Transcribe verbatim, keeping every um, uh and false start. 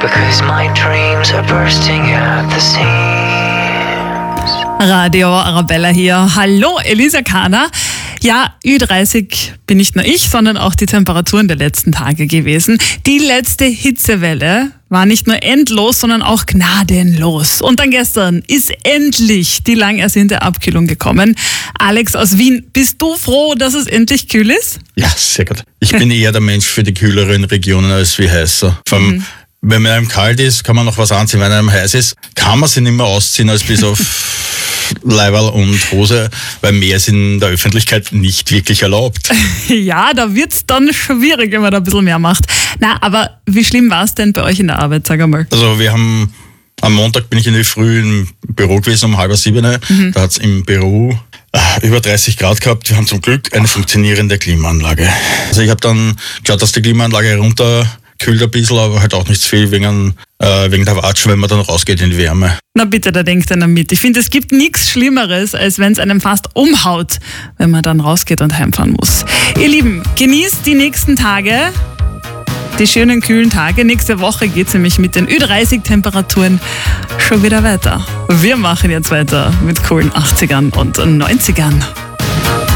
because my dreams are bursting at the seams. Radio Arabella hier. Hallo, Elisa Kahner. Ja, Ü dreißig bin nicht nur ich, sondern auch die Temperaturen der letzten Tage gewesen. Die letzte Hitzewelle war nicht nur endlos, sondern auch gnadenlos. Und dann gestern ist endlich die lang ersehnte Abkühlung gekommen. Alex aus Wien, bist du froh, dass es endlich kühl ist? Ja, sehr gut. Ich bin eher der Mensch für die kühleren Regionen als wie heißer. Vor allem, mhm. wenn man einem kalt ist, kann man noch was anziehen. Wenn einem heiß ist, kann man sich nicht mehr ausziehen als bis auf Leiberl und Hose, weil mehr ist in der Öffentlichkeit nicht wirklich erlaubt. Ja, da wird's dann schwierig, wenn man da ein bisschen mehr macht. Na, aber wie schlimm war es denn bei euch in der Arbeit, sag einmal? Also wir haben, am Montag bin ich in der Früh im Büro gewesen, um halb sieben. Mhm. Da hat's im Büro äh, über dreißig Grad gehabt. Wir haben zum Glück eine funktionierende Klimaanlage. Also ich habe dann geschaut, dass die Klimaanlage runterkühlt ein bisschen, aber halt auch nicht zu viel wegen, äh, wegen der Watsch, wenn man dann rausgeht in die Wärme. Na bitte, da denkt einer mit. Ich finde, es gibt nichts Schlimmeres, als wenn es einem fast umhaut, wenn man dann rausgeht und heimfahren muss. Ihr Lieben, genießt die nächsten Tage, die schönen kühlen Tage. Nächste Woche geht es nämlich mit den Ü dreißig Temperaturen schon wieder weiter. Wir machen jetzt weiter mit coolen achtzigern und neunzigern.